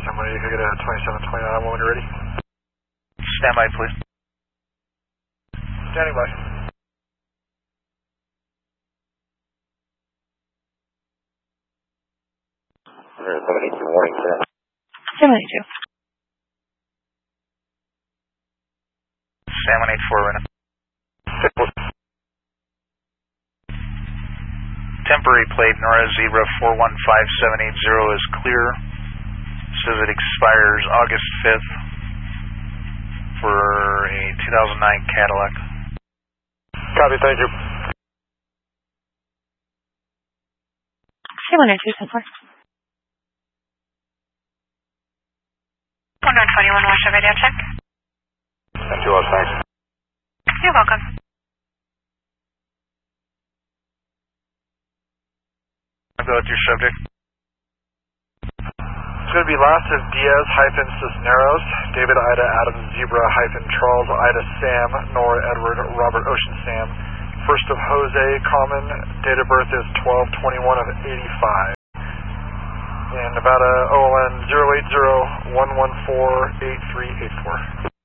somebody could get a 2729 when you're ready. Stand by, please. Standing by. There's 782 warning, sir. 782. Sam 184 right now. Temporary plate Nora Zebra 415780 is clear. Says it expires August 5th for a 2009 Cadillac. Copy, thank you. Sam 182, 10-4. 1921, watch the radio check. Thank you, thanks. You're welcome. I'll go with your subject. It's going to be last of Diaz hyphen Cisneros, David Ida Adam Zebra hyphen Charles Ida Sam, Nora Edward Robert Ocean Sam. First of Jose Common, date of birth is 12/21 of 85. And Nevada OLN 080-114-8384.